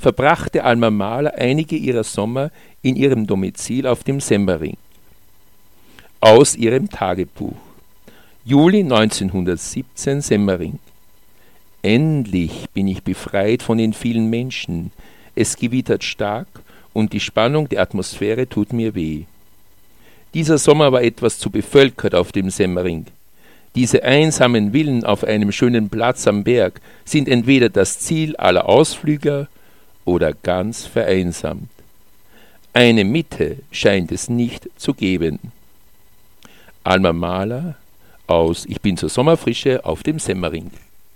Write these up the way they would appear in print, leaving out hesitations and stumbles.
verbrachte Alma Mahler einige ihrer Sommer in ihrem Domizil auf dem Semmering. Aus ihrem Tagebuch. Juli 1917, Semmering. Endlich bin ich befreit von den vielen Menschen. Es gewittert stark und die Spannung der Atmosphäre tut mir weh. Dieser Sommer war etwas zu bevölkert auf dem Semmering. Diese einsamen Villen auf einem schönen Platz am Berg sind entweder das Ziel aller Ausflüger oder ganz vereinsamt. Eine Mitte scheint es nicht zu geben. Alma Mahler aus Ich bin zur Sommerfrische auf dem Semmering.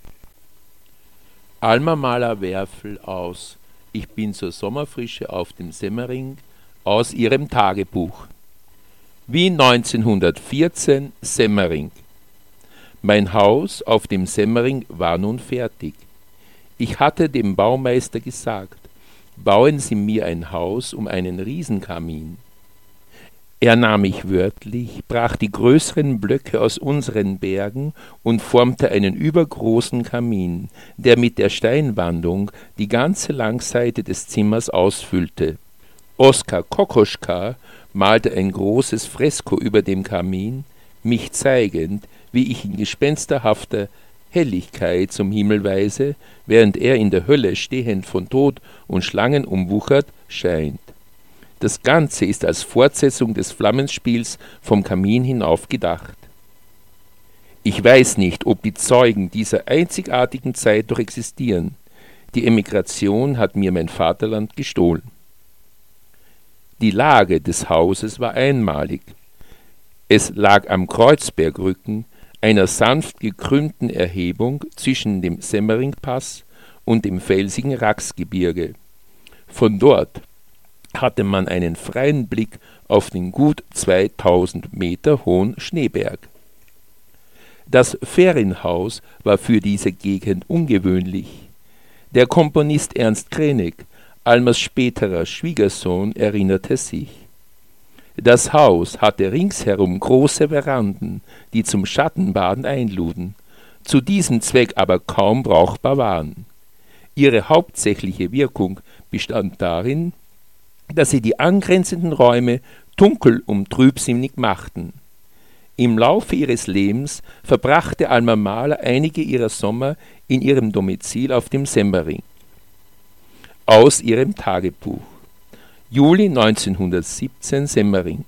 Alma Mahler Werfel aus Ich bin zur Sommerfrische auf dem Semmering aus ihrem Tagebuch. Wien 1914, Semmering. Mein Haus auf dem Semmering war nun fertig. Ich hatte dem Baumeister gesagt, bauen Sie mir ein Haus um einen Riesenkamin. Er nahm mich wörtlich, brach die größeren Blöcke aus unseren Bergen und formte einen übergroßen Kamin, der mit der Steinwandung die ganze Langseite des Zimmers ausfüllte. Oskar Kokoschka malte ein großes Fresko über dem Kamin, mich zeigend, wie ich in gespensterhafter Helligkeit zum Himmel weise, während er in der Hölle stehend von Tod und Schlangen umwuchert scheint. Das Ganze ist als Fortsetzung des Flammenspiels vom Kamin hinauf gedacht. Ich weiß nicht, ob die Zeugen dieser einzigartigen Zeit noch existieren. Die Emigration hat mir mein Vaterland gestohlen. Die Lage des Hauses war einmalig. Es lag am Kreuzbergrücken, einer sanft gekrümmten Erhebung zwischen dem Semmeringpass und dem felsigen Raxgebirge. Von dort hatte man einen freien Blick auf den gut 2000 Meter hohen Schneeberg. Das Ferienhaus war für diese Gegend ungewöhnlich. Der Komponist Ernst Krenek, Almas späterer Schwiegersohn, erinnerte sich. Das Haus hatte ringsherum große Veranden, die zum Schattenbaden einluden, zu diesem Zweck aber kaum brauchbar waren. Ihre hauptsächliche Wirkung bestand darin, dass sie die angrenzenden Räume dunkel und trübsinnig machten. Im Laufe ihres Lebens verbrachte Alma Mahler einige ihrer Sommer in ihrem Domizil auf dem Semmering. Aus ihrem Tagebuch. Juli 1917, Semmering.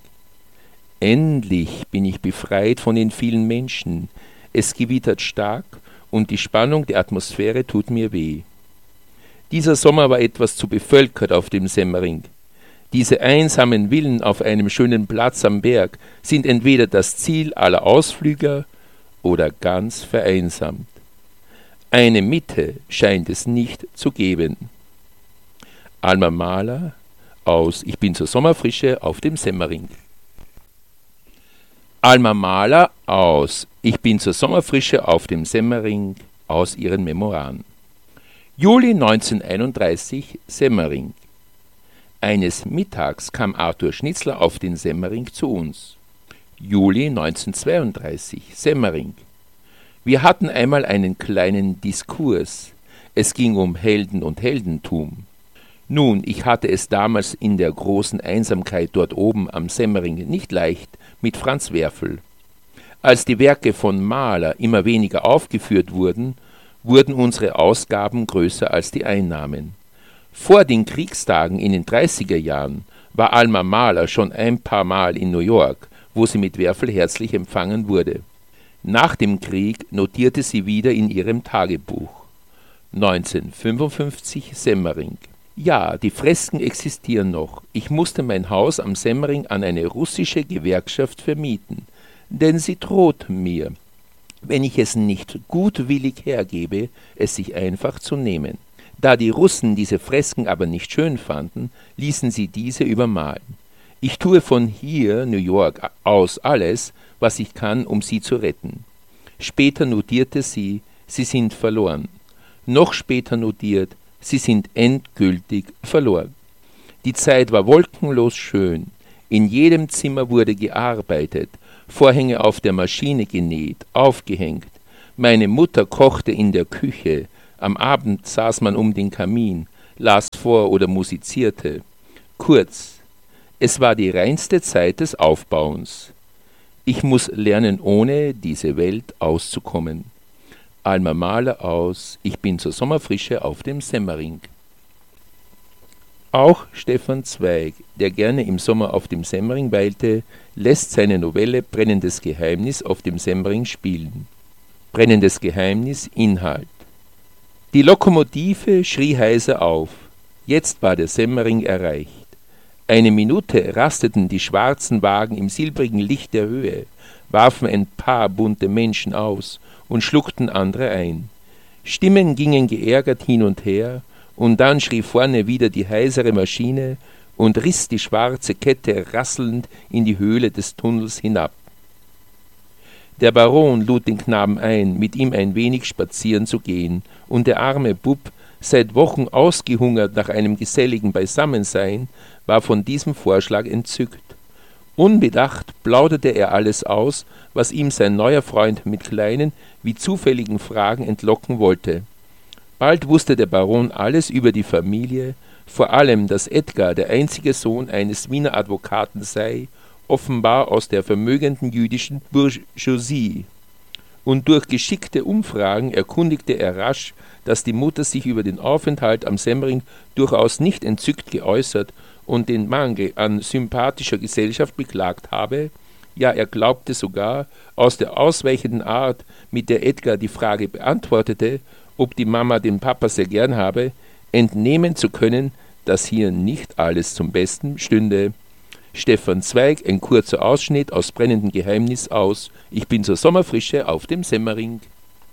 Endlich bin ich befreit von den vielen Menschen. Es gewittert stark und die Spannung der Atmosphäre tut mir weh. Dieser Sommer war etwas zu bevölkert auf dem Semmering. Diese einsamen Villen auf einem schönen Platz am Berg sind entweder das Ziel aller Ausflüger oder ganz vereinsamt. Eine Mitte scheint es nicht zu geben. Alma Mahler aus Ich bin zur Sommerfrische auf dem Semmering. Alma Mahler aus Ich bin zur Sommerfrische auf dem Semmering aus ihren Memoiren. Juli 1931, Semmering. Eines Mittags kam Arthur Schnitzler auf den Semmering zu uns. Juli 1932, Semmering. Wir hatten einmal einen kleinen Diskurs. Es ging um Helden und Heldentum. Nun, ich hatte es damals in der großen Einsamkeit dort oben am Semmering nicht leicht mit Franz Werfel. Als die Werke von Mahler immer weniger aufgeführt wurden, wurden unsere Ausgaben größer als die Einnahmen. Vor den Kriegstagen in den 30er Jahren war Alma Mahler schon ein paar Mal in New York, wo sie mit Werfel herzlich empfangen wurde. Nach dem Krieg notierte sie wieder in ihrem Tagebuch. 1955, Semmering. Ja, die Fresken existieren noch. Ich musste mein Haus am Semmering an eine russische Gewerkschaft vermieten, denn sie drohten mir, wenn ich es nicht gutwillig hergebe, es sich einfach zu nehmen. Da die Russen diese Fresken aber nicht schön fanden, ließen sie diese übermalen. Ich tue von hier, New York, aus alles, was ich kann, um sie zu retten. Später notierte sie, sie sind verloren. Noch später notiert, sie sind endgültig verloren. Die Zeit war wolkenlos schön. In jedem Zimmer wurde gearbeitet, Vorhänge auf der Maschine genäht, aufgehängt. Meine Mutter kochte in der Küche. Am Abend saß man um den Kamin. las vor oder musizierte. Kurz, es war die reinste Zeit des Aufbauens. Ich muss lernen, ohne diese Welt auszukommen. Alma Mahler aus Ich bin zur Sommerfrische auf dem Semmering. Auch Stefan Zweig, der gerne im Sommer auf dem Semmering weilte, lässt seine Novelle Brennendes Geheimnis auf dem Semmering spielen. Brennendes Geheimnis Inhalt. Die Lokomotive schrie heiser auf. Jetzt war der Semmering erreicht. Eine Minute rasteten die schwarzen Wagen im silbrigen Licht der Höhe, warfen ein paar bunte Menschen aus und schluckten andere ein. Stimmen gingen geärgert hin und her, und dann schrie vorne wieder die heisere Maschine und riss die schwarze Kette rasselnd in die Höhle des Tunnels hinab. Der Baron lud den Knaben ein, mit ihm ein wenig spazieren zu gehen, und der arme Bub, seit Wochen ausgehungert nach einem geselligen Beisammensein, war von diesem Vorschlag entzückt. Unbedacht plauderte er alles aus, was ihm sein neuer Freund mit kleinen, wie zufälligen Fragen entlocken wollte. Bald wusste der Baron alles über die Familie, vor allem, dass Edgar der einzige Sohn eines Wiener Advokaten sei, offenbar aus der vermögenden jüdischen Bourgeoisie. Und durch geschickte Umfragen erkundigte er rasch, dass die Mutter sich über den Aufenthalt am Semmering durchaus nicht entzückt geäußert und den Mangel an sympathischer Gesellschaft beklagt habe. Ja, er glaubte sogar, aus der ausweichenden Art, mit der Edgar die Frage beantwortete, ob die Mama den Papa sehr gern habe, entnehmen zu können, dass hier nicht alles zum Besten stünde. Stefan Zweig, ein kurzer Ausschnitt aus Brennendem Geheimnis aus Ich bin zur Sommerfrische auf dem Semmering.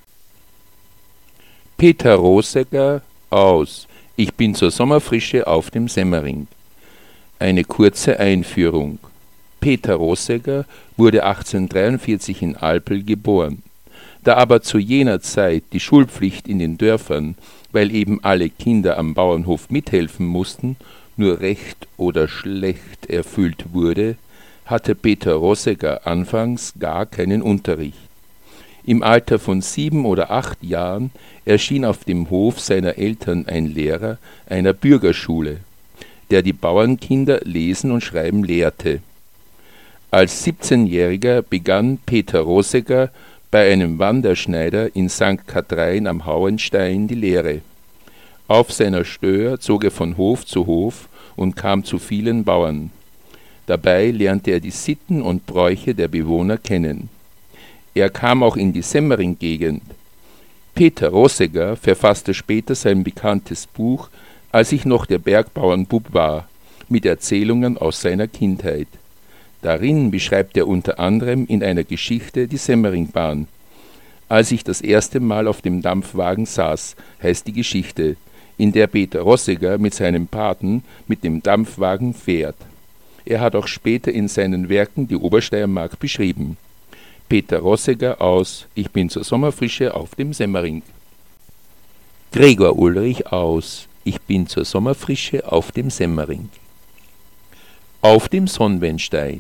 Peter Rosegger aus Ich bin zur Sommerfrische auf dem Semmering. Eine kurze Einführung. Peter Rosegger wurde 1843 in Alpel geboren. Da aber zu jener Zeit die Schulpflicht in den Dörfern, weil eben alle Kinder am Bauernhof mithelfen mussten, nur recht oder schlecht erfüllt wurde, hatte Peter Rosegger anfangs gar keinen Unterricht. Im Alter von 7 oder 8 Jahren erschien auf dem Hof seiner Eltern ein Lehrer einer Bürgerschule, der die Bauernkinder lesen und schreiben lehrte. Als 17-Jähriger begann Peter Rosegger bei einem Wanderschneider in St. Kathrein am Hauenstein die Lehre. Auf seiner Stör zog er von Hof zu Hof und kam zu vielen Bauern. Dabei lernte er die Sitten und Bräuche der Bewohner kennen. Er kam auch in die Semmering-Gegend. Peter Rosegger verfasste später sein bekanntes Buch Als ich noch der Bergbauernbub war, mit Erzählungen aus seiner Kindheit. Darin beschreibt er unter anderem in einer Geschichte die Semmeringbahn. Als ich das erste Mal auf dem Dampfwagen saß, heißt die Geschichte, in der Peter Rosegger mit seinem Paten mit dem Dampfwagen fährt. Er hat auch später in seinen Werken die Obersteiermark beschrieben. Peter Rosegger aus Ich bin zur Sommerfrische auf dem Semmering. Gregor Ulrich aus Ich bin zur Sommerfrische auf dem Semmering. Auf dem Sonnwendstein.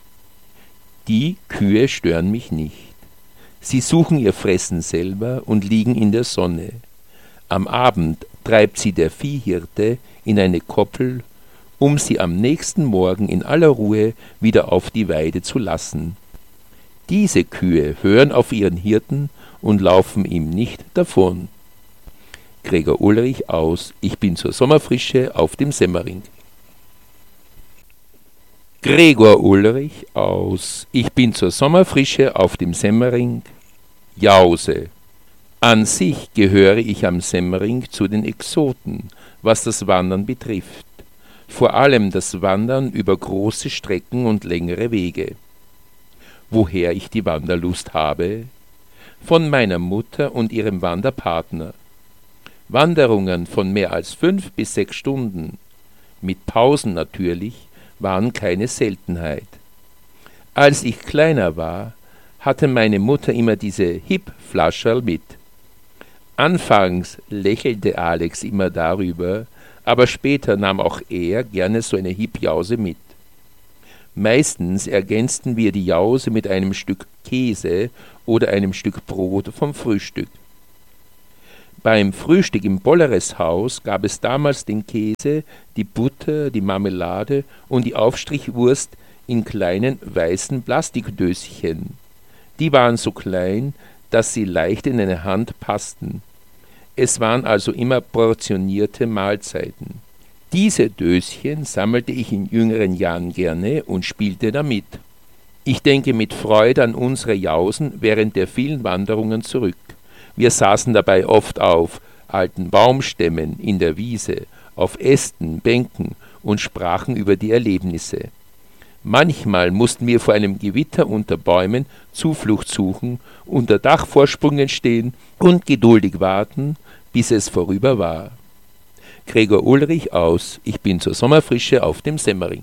Die Kühe stören mich nicht. Sie suchen ihr Fressen selber und liegen in der Sonne. Am Abend treibt sie der Viehhirte in eine Koppel, um sie am nächsten Morgen in aller Ruhe wieder auf die Weide zu lassen. Diese Kühe hören auf ihren Hirten und laufen ihm nicht davon. Gregor Ulrich aus Ich bin zur Sommerfrische auf dem Semmering. Gregor Ulrich aus Ich bin zur Sommerfrische auf dem Semmering. Jause. An sich gehöre ich am Semmering zu den Exoten, was das Wandern betrifft. Vor allem das Wandern über große Strecken und längere Wege. Woher ich die Wanderlust habe? Von meiner Mutter und ihrem Wanderpartner. Wanderungen von mehr als 5 bis 6 Stunden, mit Pausen natürlich, waren keine Seltenheit. Als ich kleiner war, hatte meine Mutter immer diese Hip-Flascherl mit. Anfangs lächelte Alex immer darüber, aber später nahm auch er gerne so eine Hip-Jause mit. Meistens ergänzten wir die Jause mit einem Stück Käse oder einem Stück Brot vom Frühstück. Beim Frühstück im Bolleres-Haus gab es damals den Käse, die Butter, die Marmelade und die Aufstrichwurst in kleinen weißen Plastikdöschen. Die waren so klein, dass sie leicht in eine Hand passten. Es waren also immer portionierte Mahlzeiten. Diese Döschen sammelte ich in jüngeren Jahren gerne und spielte damit. Ich denke mit Freude an unsere Jausen während der vielen Wanderungen zurück. Wir saßen dabei oft auf alten Baumstämmen in der Wiese, auf Ästen, Bänken und sprachen über die Erlebnisse. Manchmal mussten wir vor einem Gewitter unter Bäumen Zuflucht suchen, unter Dachvorsprüngen stehen und geduldig warten, bis es vorüber war. Gregor Ulrich aus Ich bin zur Sommerfrische auf dem Semmering.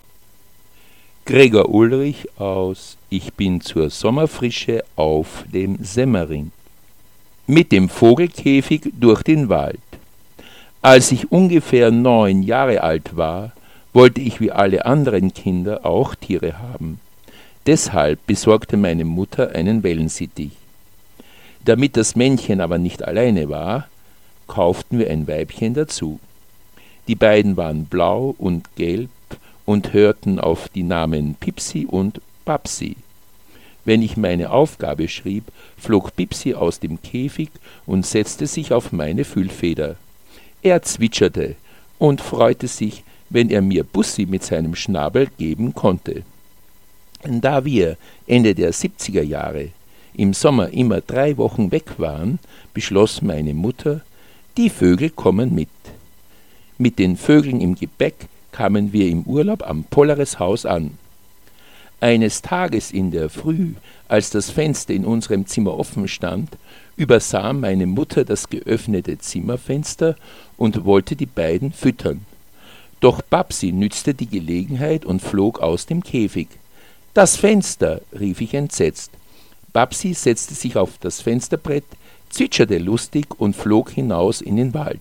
Gregor Ulrich aus Ich bin zur Sommerfrische auf dem Semmering. Mit dem Vogelkäfig durch den Wald. Als ich ungefähr 9 Jahre alt war, wollte ich wie alle anderen Kinder auch Tiere haben. Deshalb besorgte meine Mutter einen Wellensittich. Damit das Männchen aber nicht alleine war, kauften wir ein Weibchen dazu. Die beiden waren blau und gelb und hörten auf die Namen Pipsi und Babsi. Wenn ich meine Aufgabe schrieb, flog Pipsi aus dem Käfig und setzte sich auf meine Füllfeder. Er zwitscherte und freute sich, wenn er mir Bussi mit seinem Schnabel geben konnte. Da wir Ende der 70er Jahre im Sommer immer 3 Wochen weg waren, beschloss meine Mutter, die Vögel kommen mit. Mit den Vögeln im Gepäck kamen wir im Urlaub am Bolleres-Haus an. Eines Tages in der Früh, als das Fenster in unserem Zimmer offen stand, übersah meine Mutter das geöffnete Zimmerfenster und wollte die beiden füttern. Doch Babsi nützte die Gelegenheit und flog aus dem Käfig. »Das Fenster«, rief ich entsetzt. Babsi setzte sich auf das Fensterbrett, zwitscherte lustig und flog hinaus in den Wald.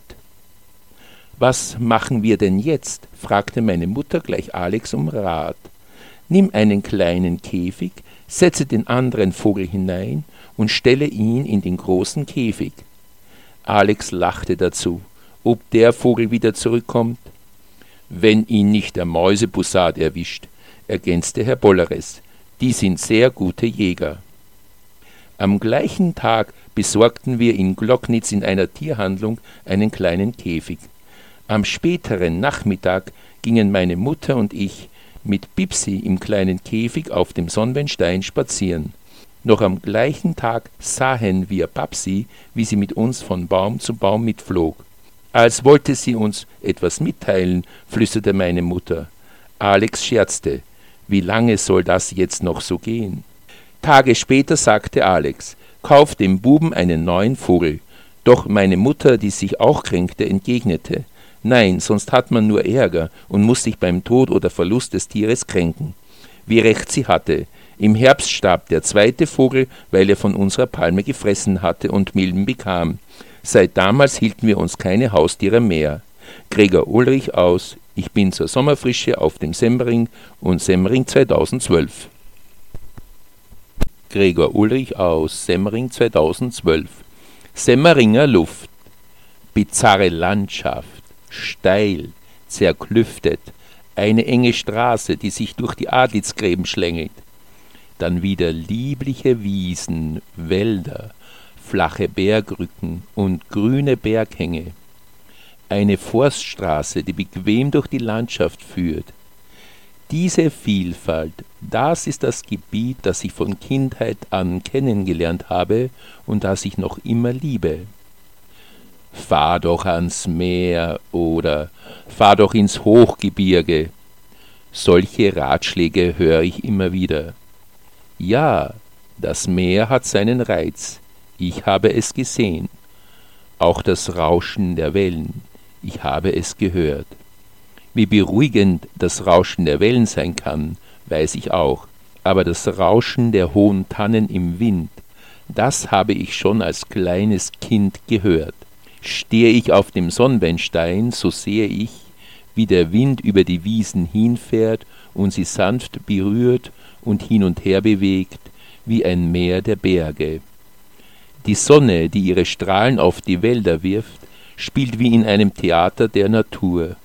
»Was machen wir denn jetzt?« fragte meine Mutter gleich Alex um Rat. »Nimm einen kleinen Käfig, setze den anderen Vogel hinein und stelle ihn in den großen Käfig.« Alex lachte dazu. »Ob der Vogel wieder zurückkommt?« »Wenn ihn nicht der Mäusebussard erwischt«, ergänzte Herr Bolleres. »Die sind sehr gute Jäger.« Am gleichen Tag besorgten wir in Glocknitz in einer Tierhandlung einen kleinen Käfig. Am späteren Nachmittag gingen meine Mutter und ich mit Pipsi im kleinen Käfig auf dem Sonnwendstein spazieren. Noch am gleichen Tag sahen wir Babsi, wie sie mit uns von Baum zu Baum mitflog. Als wollte sie uns etwas mitteilen, flüsterte meine Mutter. Alex scherzte. Wie lange soll das jetzt noch so gehen? Tage später sagte Alex, kauf dem Buben einen neuen Vogel. Doch meine Mutter, die sich auch kränkte, entgegnete, nein, sonst hat man nur Ärger und muss sich beim Tod oder Verlust des Tieres kränken. Wie recht sie hatte. Im Herbst starb der zweite Vogel, weil er von unserer Palme gefressen hatte und Milben bekam. Seit damals hielten wir uns keine Haustiere mehr. Gregor Ulrich aus Ich bin zur Sommerfrische auf dem Semmering und Semmering 2012. Gregor Ulrich aus Semmering 2012. Semmeringer Luft. Bizarre Landschaft. Steil, zerklüftet, eine enge Straße, die sich durch die Adlitzgräben schlängelt. Dann wieder liebliche Wiesen, Wälder, flache Bergrücken und grüne Berghänge. Eine Forststraße, die bequem durch die Landschaft führt. Diese Vielfalt, das ist das Gebiet, das ich von Kindheit an kennengelernt habe und das ich noch immer liebe. Fahr doch ans Meer oder fahr doch ins Hochgebirge. Solche Ratschläge höre ich immer wieder. Ja, das Meer hat seinen Reiz. Ich habe es gesehen. Auch das Rauschen der Wellen. Ich habe es gehört. Wie beruhigend das Rauschen der Wellen sein kann, weiß ich auch. Aber das Rauschen der hohen Tannen im Wind, das habe ich schon als kleines Kind gehört. Stehe ich auf dem Sonnwendstein, so sehe ich, wie der Wind über die Wiesen hinfährt und sie sanft berührt und hin und her bewegt, wie ein Meer der Berge. Die Sonne, die ihre Strahlen auf die Wälder wirft, spielt wie in einem Theater der Natur.